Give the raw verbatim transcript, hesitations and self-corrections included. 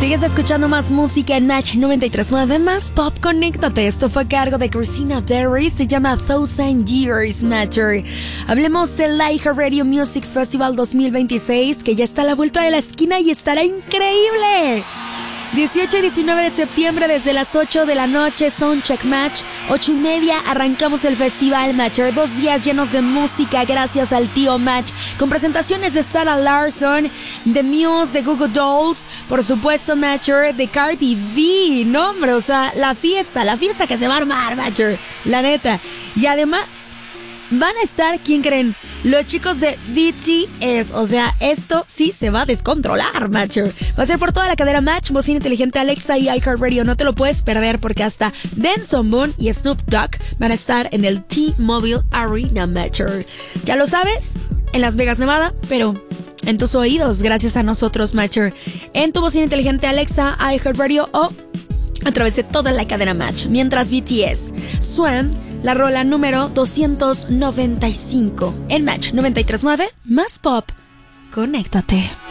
Sigues escuchando más música en Match noventa y tres punto nueve, más pop. Conéctate. Esto fue a cargo de Christina Perry. Se llama Thousand Years Matter. Hablemos del iHeartRadio Music Festival dos mil veintiséis, que ya está a la vuelta de la esquina y estará increíble. dieciocho y diecinueve de septiembre desde las ocho de la noche, Soundcheck Match. ocho y media arrancamos el festival Matcher. Dos días llenos de música gracias al tío Match, con presentaciones de Sarah Larson, de Muse, de Google Dolls, por supuesto Matcher, de Cardi B. No, hombre, o sea, la fiesta, la fiesta que se va a armar, Matcher, la neta. Y además van a estar, ¿quién creen? Los chicos de B T S. O sea, esto sí se va a descontrolar, Matcher. Va a ser por toda la cadena Match, bocina inteligente Alexa y iHeartRadio. No te lo puedes perder porque hasta Benson Boone y Snoop Dogg van a estar en el T-Mobile Arena, Matcher. Ya lo sabes, en Las Vegas, Nevada, pero en tus oídos, gracias a nosotros, Matcher. En tu bocina inteligente Alexa, iHeartRadio o a través de toda la cadena Match. Mientras B T S, Swam, la rola número doscientos noventa y cinco en Match noventa y tres punto nueve, más pop. Conéctate.